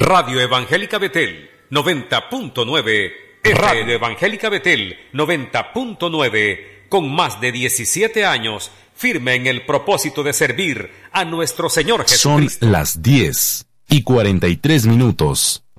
Radio Evangélica Betel 90.9, Radio Evangélica Betel 90.9, con más de 17 años, firme en el propósito de servir a nuestro Señor Jesucristo. Son las 10:43.